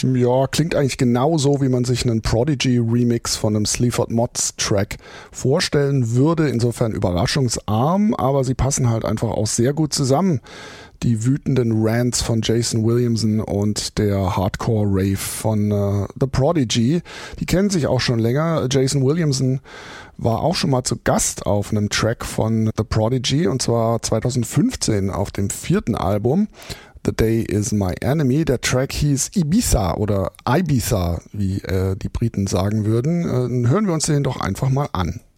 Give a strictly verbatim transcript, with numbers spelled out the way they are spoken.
Ja, klingt eigentlich genauso, wie man sich einen Prodigy-Remix von einem Sleaford Mods-Track vorstellen würde. Insofern überraschungsarm, aber sie passen halt einfach auch sehr gut zusammen. Die wütenden Rants von Jason Williamson und der Hardcore-Rave von uh, The Prodigy, die kennen sich auch schon länger. Jason Williamson war auch schon mal zu Gast auf einem Track von The Prodigy, und zwar zwanzig fünfzehn auf dem vierten Album The Day Is My Enemy. Der Track hieß Ibiza oder Ibiza, wie äh, die Briten sagen würden. Äh, hören wir uns den doch einfach mal an.